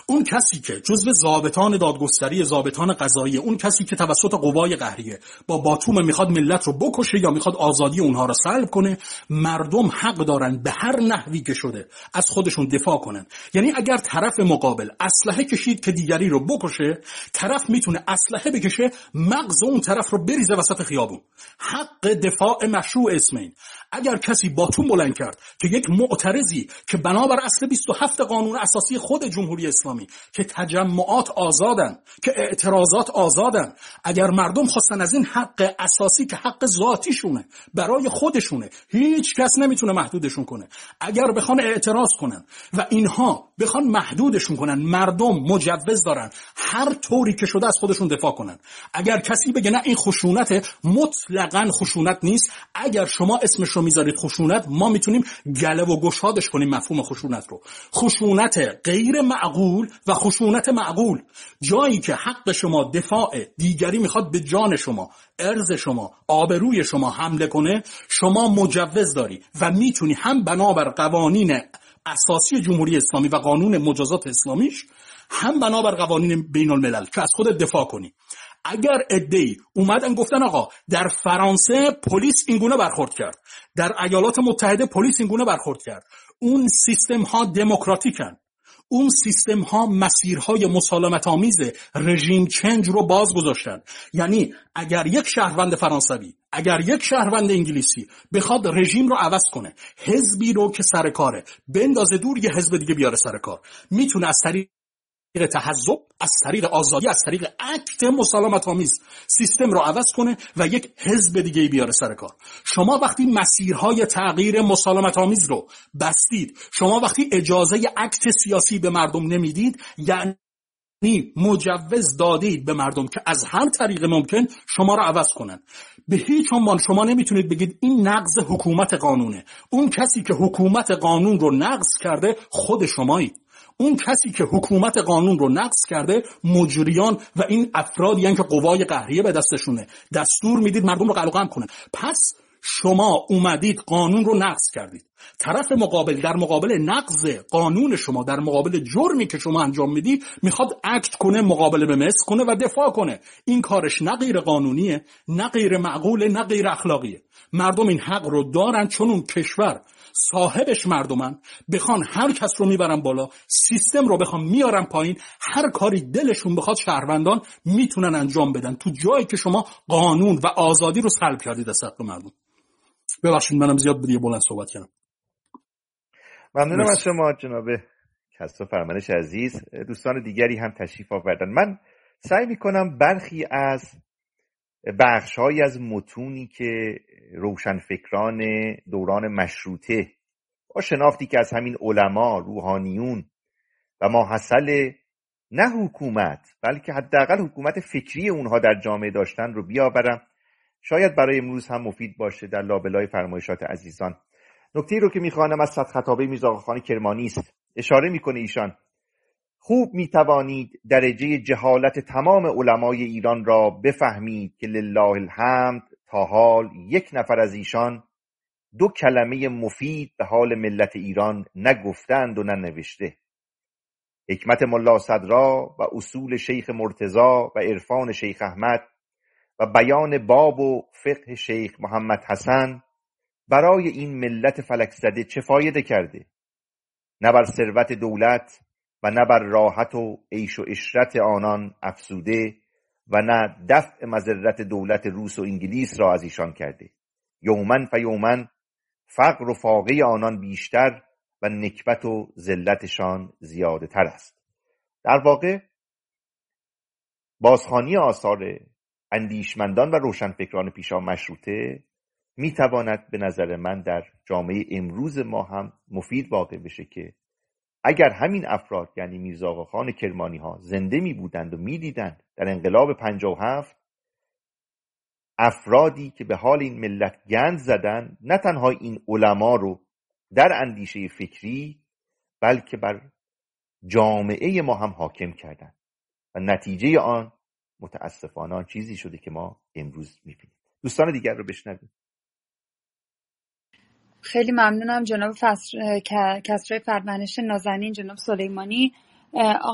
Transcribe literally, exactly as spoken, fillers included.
اون کسی که جزو ضابطان دادگستری، ضابطان قضایی، اون کسی که توسط قوای قهریه با باتوم میخواد ملت رو بکشه یا میخواد آزادی اونها رو سلب کنه، مردم حق دارن به هر نحوی که شده از خودشون دفاع کنن. یعنی اگر طرف مقابل اسلحه کشید که دیگری رو بکشه، طرف میتونه اسلحه بکشه مغز اون طرف رو بریزه وسط خیابون. حق دفاع مشروع اسمین. اگر کسی باتوم بلند کرد که یک معترضی که بنابر اصل بیست و هفت قانون اساسی خود جمهوری اسلامی که تجمعات آزادن، که اعتراضات آزادن، اگر مردم خواستن از این حق اساسی که حق ذاتیشونه برای خودشونه، هیچ کس نمیتونه محدودشون کنه. اگر بخوان اعتراض کنن و اینها بخوان محدودشون کنن، مردم مجوز دارن هر طوری که شده از خودشون دفاع کنن. اگر کسی بگه نه این خشونت، مطلقاً خشونت نیست. اگر شما اسمش رو میذارید خشونت، ما میتونیم گله و گشادش کنیم مفهوم خشونت رو. خشونت غیر معقول و خشونت معقول. جایی که حق شما دفاع دیگری میخواد به جان شما، ارز شما، آبروی شما حمله کنه، شما مجوز داری و میتونی هم بنابر قوانین اساسی جمهوری اسلامی و قانون مجازات اسلامیش، هم بنابر قوانین بین الملل که از خودت دفاع کنی. اگر عده‌ای اومدن گفتن آقا در فرانسه پلیس اینگونه برخورد کرد، در ایالات متحده پلیس اینگونه برخورد کرد، اون سیستم ها دموکراتیکن، اون سیستم ها مسیرهای مسالمت آمیز رژیم چنج رو باز گذاشتن. یعنی اگر یک شهروند فرانسوی، اگر یک شهروند انگلیسی بخواد رژیم رو عوض کنه، حزبی رو که سر کاره بندازه دور، یه حزب دیگه بیاره سر کار، میتونه از طریق تحزب، از طریق آزادی، از طریق اکت مسالمت آمیز سیستم رو عوض کنه و یک حزب دیگه بیاره سر کار. شما وقتی مسیرهای تغییر مسالمت آمیز رو بستید، شما وقتی اجازه اکت سیاسی به مردم نمیدید، یعنی مجوز دادید به مردم که از هر طریق ممکن شما رو عوض کنن. به هیچ عنوان شما نمیتونید بگید این نقض حکومت قانونه. اون کسی که حکومت قانون رو نقض کرده خود شمایید. اون کسی که حکومت قانون رو نقض کرده مجریان و این افرادی هستند که قوای قهریه به دستشونه، دستور میدید مردم رو قلقم کنن. پس شما اومدید قانون رو نقض کردید. طرف مقابل در مقابل نقض قانون شما، در مقابل جرمی که شما انجام میدی، میخواد اکت کنه، مقابله به مثل کنه و دفاع کنه. این کارش نه غیر قانونیه، نه غیر معقوله، نه غیر اخلاقیه. مردم این حق رو دارن، چون اون کشور صاحبش مردمن. بخوان هر کس رو میبرن بالا، سیستم رو بخوان میارن پایین، هر کاری دلشون بخواد شهروندان میتونن انجام بدن تو جایی که شما قانون و آزادی رو سلب کردید از حق مردم. ببخشید منم زیاد دیگه بلند صحبت کردم. ممنونم از شما جناب کسرا فرمانش عزیز. دوستان دیگری هم تشریف آوردن. من سعی میکنم برخی از بخش‌هایی از متونی که روشنفکران دوران مشروطه با شناختی که از همین علما، روحانیون و ماحصل نه حکومت بلکه حداقل حکومت فکری اونها در جامعه داشتن رو بیاورم، شاید برای امروز هم مفید باشه در لابلای فرمایشات عزیزان. نکته‌ای رو که می‌خوانم از صدخطابه میرزا آقاخان کرمانی است. اشاره می‌کنه ایشان: خوب می‌توانید درجه جهالت تمام علمای ایران را بفهمید که لله الحمد تا حال یک نفر از ایشان دو کلمه مفید به حال ملت ایران نگفتند و ننوشته. حکمت ملا صدرا و اصول شیخ مرتضی و عرفان شیخ احمد و بیان باب و فقه شیخ محمد حسن برای این ملت فلک زده چه فایده کرده؟ نه بر ثروت دولت و نه بر راحت و عیش و عشرت آنان افزوده و نه دفع مضرت دولت روس و انگلیس را از ایشان کرده. یومن فیومن فقر و فاقه آنان بیشتر و نکبت و ذلتشان زیاده تر است. در واقع بازخوانی آثار اندیشمندان و روشنفکران پیشا مشروطه می تواند به نظر من در جامعه امروز ما هم مفید واقع بشه که اگر همین افراد یعنی میرزا آقاخان کرمانی ها زنده می بودند و می دیدند در انقلاب پنجاه و هفت افرادی که به حال این ملت گند زدن نه تنها این علما رو در اندیشه فکری بلکه بر جامعه ما هم حاکم کردند و نتیجه آن متاسفانه آن چیزی شده که ما امروز می‌بینیم. دوستان دیگر رو بشنویم. خیلی ممنونم جناب کسرای فرمانش نازنین، جناب سلیمانی.